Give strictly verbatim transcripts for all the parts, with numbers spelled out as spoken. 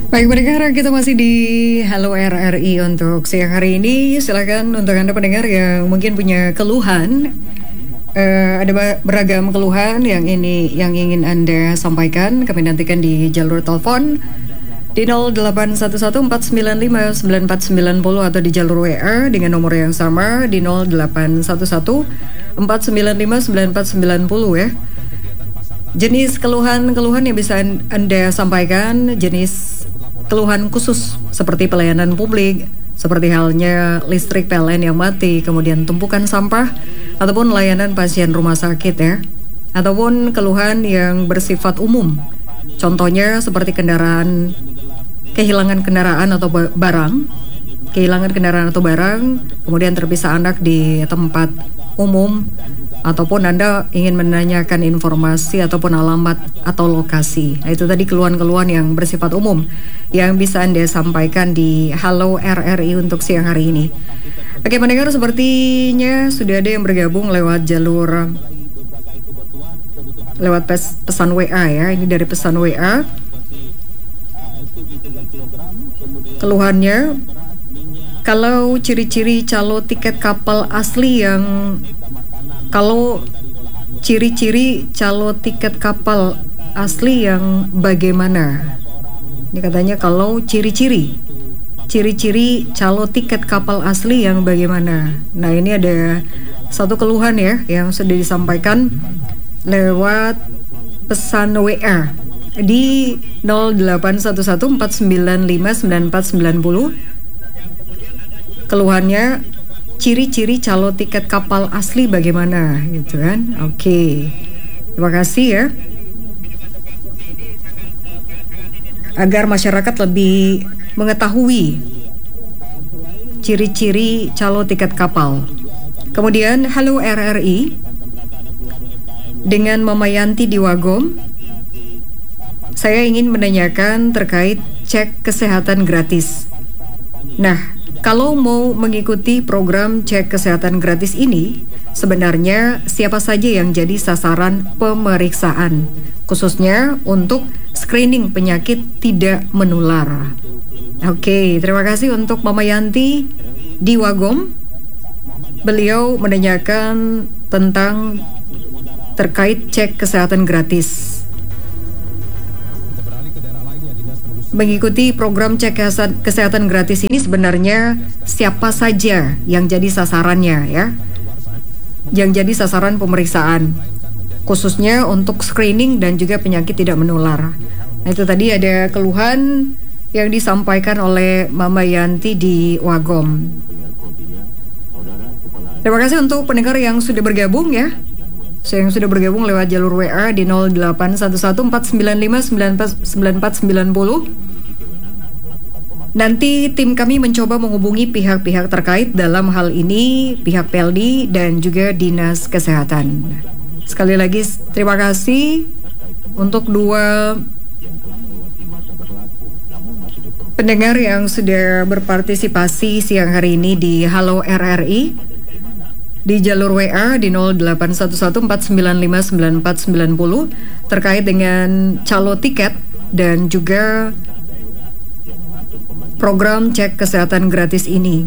Baik pendengar, kita masih di Halo R R I untuk siang hari ini. Silakan untuk Anda pendengar yang mungkin punya keluhan, uh, ada beragam keluhan yang ini yang ingin Anda sampaikan. Kami nantikan di jalur telepon di nol delapan satu satu empat sembilan lima sembilan empat sembilan nol atau di jalur W A dengan nomor yang sama di nol delapan satu satu empat sembilan lima sembilan empat sembilan nol ya. Jenis keluhan-keluhan yang bisa Anda sampaikan, jenis keluhan khusus seperti pelayanan publik, seperti halnya listrik P L N yang mati, kemudian tumpukan sampah, ataupun layanan pasien rumah sakit ya, ataupun keluhan yang bersifat umum. Contohnya seperti kendaraan, kehilangan kendaraan atau barang, kehilangan kendaraan atau barang, kemudian terpisah anak di tempat umum, ataupun Anda ingin menanyakan informasi ataupun alamat atau lokasi. Nah, itu tadi keluhan-keluhan yang bersifat umum yang bisa Anda sampaikan di Halo R R I untuk siang hari ini. Oke pendengar, sepertinya sudah ada yang bergabung lewat jalur lewat pes, pesan W A ya. Ini dari pesan W A. Keluhannya, kalau ciri-ciri calo tiket kapal asli yang Kalau ciri-ciri calo tiket kapal asli yang bagaimana? Ini katanya kalau ciri-ciri Ciri-ciri calo tiket kapal asli yang bagaimana? Nah, ini ada satu keluhan ya yang sudah disampaikan lewat pesan W A di nol delapan satu satu empat sembilan lima sembilan empat sembilan nol. Keluhannya, ciri-ciri calo tiket kapal asli bagaimana gitu kan. Oke, terima kasih ya, agar masyarakat lebih mengetahui ciri-ciri calo tiket kapal. Kemudian Halo R R I dengan Mama Yanti di Wagom. Saya ingin menanyakan terkait cek kesehatan gratis. Nah, kalau mau mengikuti program cek kesehatan gratis ini, sebenarnya siapa saja yang jadi sasaran pemeriksaan, khususnya untuk screening penyakit tidak menular. Oke, terima kasih untuk Mama Yanti di Wagom. Beliau menanyakan tentang terkait cek kesehatan gratis. Mengikuti program cek kesehatan gratis ini sebenarnya siapa saja yang jadi sasarannya ya, yang jadi sasaran pemeriksaan, khususnya untuk screening dan juga penyakit tidak menular. Nah, itu tadi ada keluhan yang disampaikan oleh Mama Yanti di Wagom. Terima kasih untuk pendengar yang sudah bergabung ya, yang sudah bergabung lewat jalur W A di nol delapan satu satu empat sembilan lima sembilan empat sembilan nol. Nanti tim kami mencoba menghubungi pihak-pihak terkait dalam hal ini, pihak P L D dan juga Dinas Kesehatan. Sekali lagi terima kasih untuk dua pendengar yang sudah berpartisipasi siang hari ini di Halo R R I di jalur W A di nol delapan satu satu empat sembilan lima sembilan empat sembilan nol terkait dengan calo tiket dan juga program cek kesehatan gratis ini.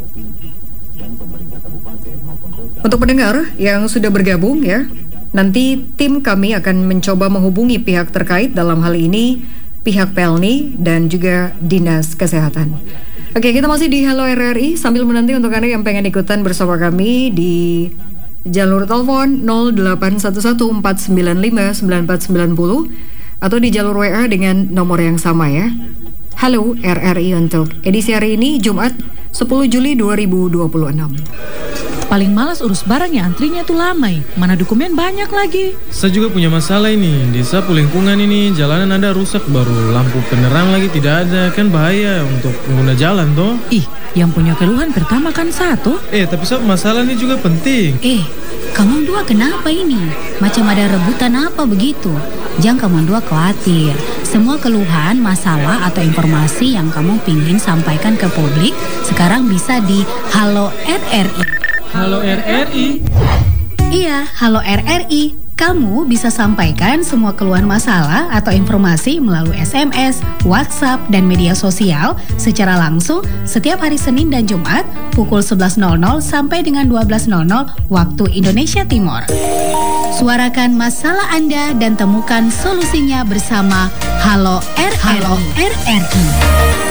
Untuk pendengar yang sudah bergabung ya, nanti tim kami akan mencoba menghubungi pihak terkait dalam hal ini pihak P L N I dan juga Dinas Kesehatan. Oke, kita masih di Halo R R I sambil menanti untuk Anda yang pengen ikutan bersama kami di jalur telepon nol delapan satu satu empat sembilan lima sembilan empat sembilan nol atau di jalur W A dengan nomor yang sama ya. Halo R R I untuk edisi hari ini Jumat sepuluh Juli dua ribu dua puluh enam. Paling malas urus barangnya, antrinya tuh lama, mana dokumen banyak lagi. Saya juga punya masalah ini, di sapu lingkungan ini jalanan ada rusak, baru lampu penerang lagi tidak ada, kan bahaya untuk pengguna jalan toh. Ih, yang punya keluhan pertama kan satu. Eh, tapi sob, masalah ini juga penting. Eh, kamu dua kenapa ini? Macam ada rebutan apa begitu? Jangan kamu dua khawatir. Semua keluhan, masalah atau informasi yang kamu pingin sampaikan ke publik sekarang bisa di Halo R R I. Halo R R I? Iya, Halo R R I. Kamu bisa sampaikan semua keluhan masalah atau informasi melalui S M S, WhatsApp, dan media sosial secara langsung setiap hari Senin dan Jumat pukul sebelas sampai dengan dua belas waktu Indonesia Timur. Suarakan masalah Anda dan temukan solusinya bersama Halo R R I. Halo R R I.